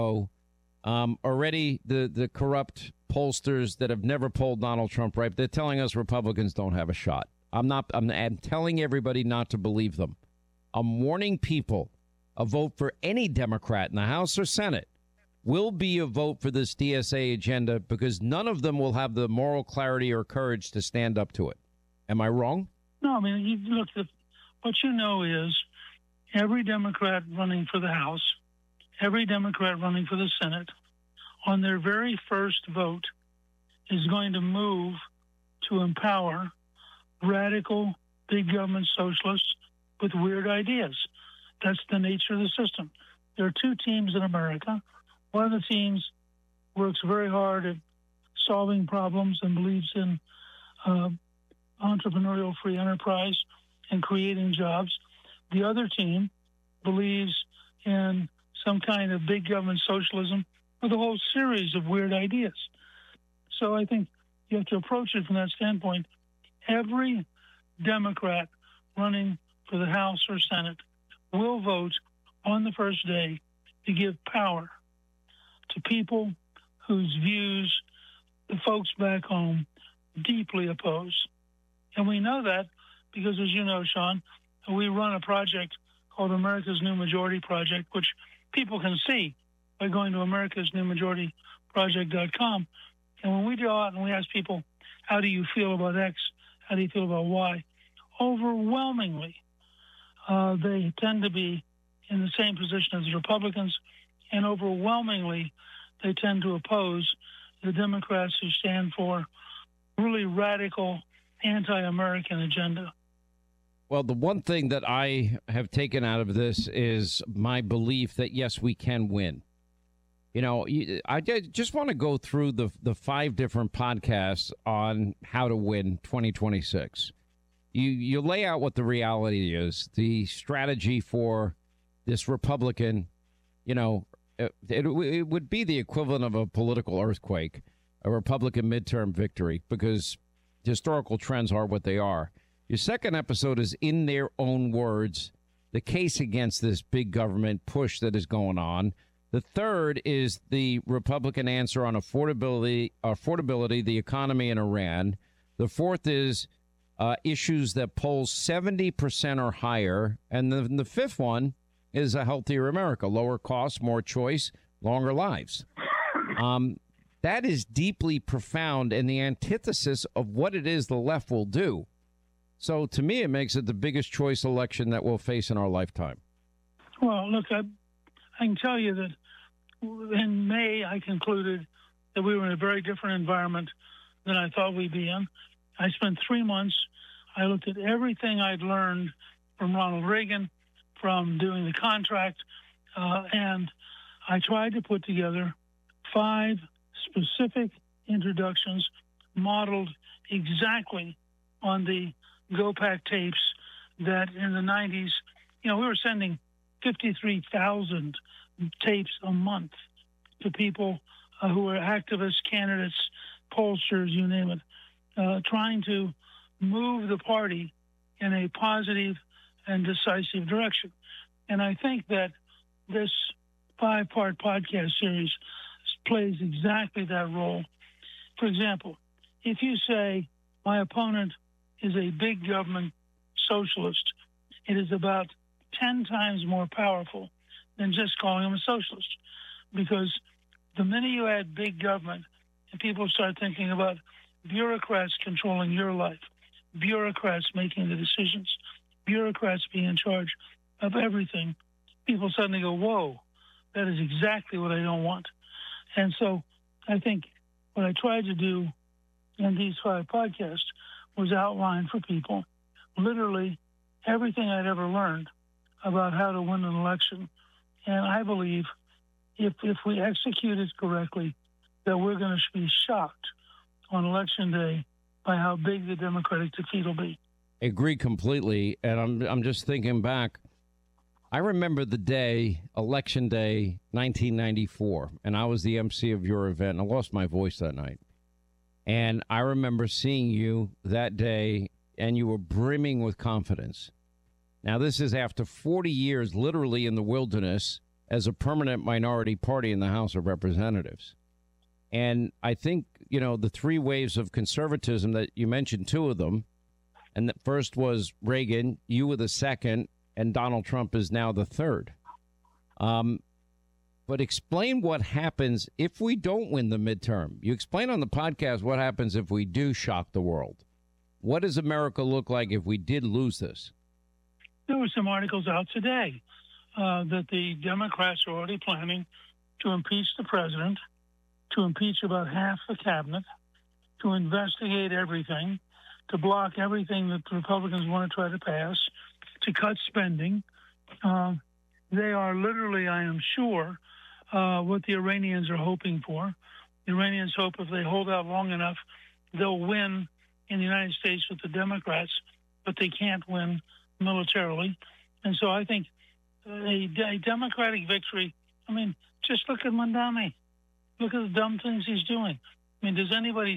Already the corrupt pollsters that have never polled Donald Trump right, they're telling us Republicans don't have a shot. I'm telling everybody not to believe them. I'm warning people a vote for any Democrat in the House or Senate will be a vote for this DSA agenda because none of them will have the moral clarity or courage to stand up to it. Am I wrong? No, I mean, you look at what you know is every Democrat running for the House, every Democrat running for the Senate, on their very first vote is going to move to empower radical big government socialists with weird ideas. That's the nature of the system. There are two teams in America. One of the teams works very hard at solving problems and believes in entrepreneurial free enterprise and creating jobs. The other team believes in some kind of big government socialism with a whole series of weird ideas. So I think you have to approach it from that standpoint. Every Democrat running for the House or Senate will vote on the first day to give power to people whose views the folks back home deeply oppose. And we know that because, as you know, Sean, we run a project called America's New Majority Project, which people can see by going to americasnewmajorityproject.com. And when we go out and we ask people, how do you feel about X? How do you feel about Y? Overwhelmingly, they tend to be in the same position as the Republicans, and overwhelmingly, they tend to oppose the Democrats who stand for really radical anti-American agenda. Well, the one thing that I have taken out of this is my belief that, yes, we can win. You know, I just want to go through the 5 different podcasts on how to win 2026. You lay out what the reality is, the strategy for this Republican, you know, it would be the equivalent of a political earthquake, a Republican midterm victory, because historical trends are what they are. Your second episode is, in their own words, the case against this big government push that is going on. The third is the Republican answer on affordability, the economy, in Iran. The fourth is issues that poll 70% or higher. And the fifth one is a healthier America, lower costs, more choice, longer lives. That is deeply profound and the antithesis of what it is the left will do. So to me, it makes it the biggest choice election that we'll face in our lifetime. Well, look, I can tell you that in May, I concluded that we were in a very different environment than I thought we'd be in. I spent 3 months. I looked at everything I'd learned from Ronald Reagan, from doing the contract, and I tried to put together 5 specific introductions modeled exactly on the GOPAC tapes that in the 90s, you know, we were sending 53,000 tapes a month to people who were activists, candidates, pollsters, you name it, trying to move the party in a positive and decisive direction. And I think that this 5-part podcast series plays exactly that role. For example, if you say my opponent is a big government socialist, it is about 10 times more powerful than just calling him a socialist. Because the minute you add big government and people start thinking about bureaucrats controlling your life, bureaucrats making the decisions, bureaucrats being in charge of everything, people suddenly go, whoa, that is exactly what I don't want. And so I think what I tried to do in these 5 podcasts was outline for people literally everything I'd ever learned about how to win an election. And I believe if we execute it correctly, that we're going to be shocked on Election Day by how big the Democratic defeat will be. I agree completely. And I'm just thinking back. I remember the day, Election Day, 1994, and I was the MC of your event, and I lost my voice that night. And I remember seeing you that day, and you were brimming with confidence. Now, this is after 40 years literally in the wilderness as a permanent minority party in the House of Representatives. And I think, the three waves of conservatism that you mentioned, two of them, and the first was Reagan, you were the second, and Donald Trump is now the third. But explain what happens if we don't win the midterm. You explain on the podcast what happens if we do shock the world. What does America look like if we did lose this? There were some articles out today that the Democrats are already planning to impeach the president, to impeach about half the cabinet, to investigate everything, to block everything that the Republicans want to try to pass, to cut spending. They are literally, I am sure, what the Iranians are hoping for. The Iranians hope if they hold out long enough, they'll win in the United States with the Democrats, but they can't win militarily. And so I think a Democratic victory, just look at Mondani. Look at the dumb things he's doing. Does anybody,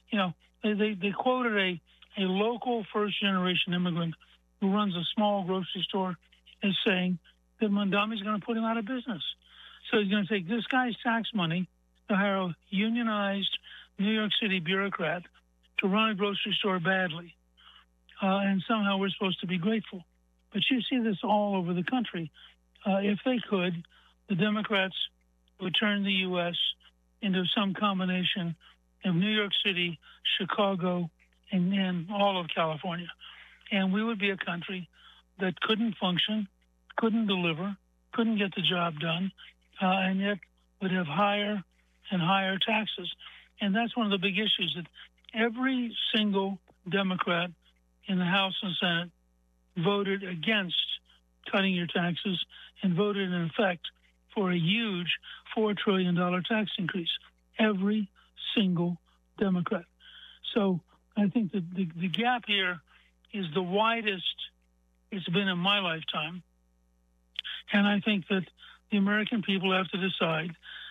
they quoted a local first-generation immigrant who runs a small grocery store as saying that Mondami's going to put him out of business. So he's going to take this guy's tax money to hire a unionized New York City bureaucrat to run a grocery store badly. And somehow we're supposed to be grateful. But you see this all over the country. If they could, the Democrats would turn the U.S. into some combination of New York City, Chicago, and all of California. And we would be a country that couldn't function, couldn't deliver, couldn't get the job done, and yet would have higher and higher taxes. And that's one of the big issues, that every single Democrat in the House and Senate voted against cutting your taxes and voted, in effect, for a huge $4 trillion tax increase. Every single Democrat. So I think that the gap here is the widest it's been in my lifetime. And I think that the American people have to decide,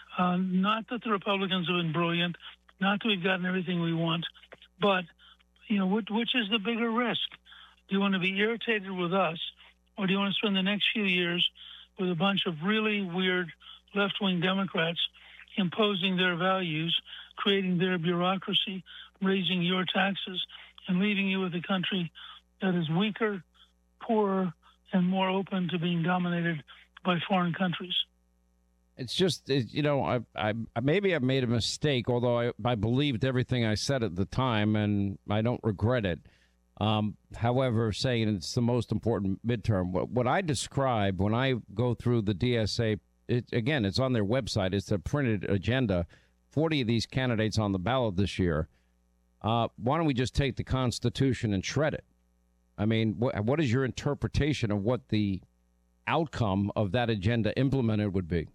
not that the Republicans have been brilliant, not that we've gotten everything we want, but, which is the bigger risk? Do you want to be irritated with us, or do you want to spend the next few years with a bunch of really weird left-wing Democrats imposing their values, creating their bureaucracy, raising your taxes, and leaving you with a country that is weaker, poorer, and more open to being dominated by foreign countries? It's just, I maybe I've made a mistake, although I believed everything I said at the time, and I don't regret it. However, saying it's the most important midterm, what I describe when I go through the DSA, it's on their website. It's a printed agenda. 40 of these candidates on the ballot this year. Why don't we just take the Constitution and shred it? What is your interpretation of what the outcome of that agenda implemented would be?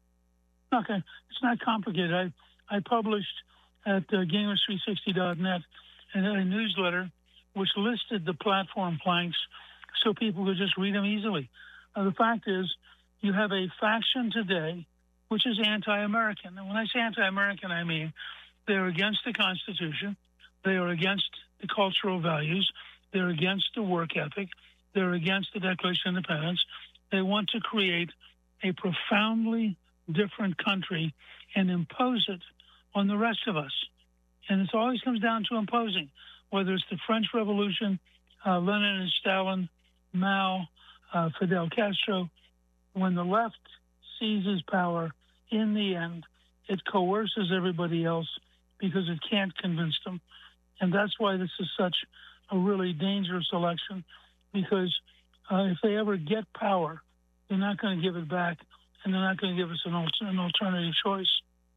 Okay, it's not complicated. I published at Gamers360.net a newsletter which listed the platform planks so people could just read them easily. The fact is, you have a faction today which is anti-American. And when I say anti-American, I mean they're against the Constitution, they are against the cultural values, they're against the work ethic, they're against the Declaration of Independence. They want to create a profoundly different country and impose it on the rest of us. And it always comes down to imposing, whether it's the French Revolution, Lenin and Stalin, Mao, Fidel Castro. When the left seizes power, in the end, it coerces everybody else because it can't convince them. And that's why this is such a really dangerous election, because if they ever get power, they're not going to give it back, and they're not going to give us an alternative choice.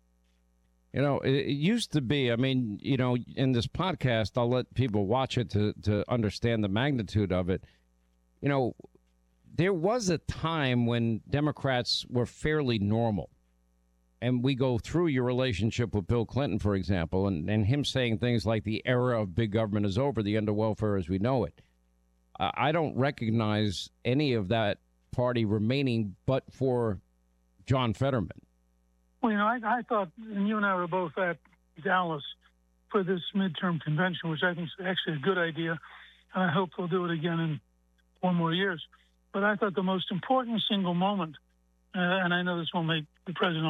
It used to be, in this podcast, I'll let people watch it to understand the magnitude of it. There was a time when Democrats were fairly normal. And we go through your relationship with Bill Clinton, for example, and him saying things like the era of big government is over, the end of welfare as we know it. I don't recognize any of that party remaining but for John Fetterman. Well, I thought, and you and I were both at Dallas for this midterm convention, which I think is actually a good idea, and I hope they'll do it again in 4 more years. But I thought the most important single moment and I know this will make the president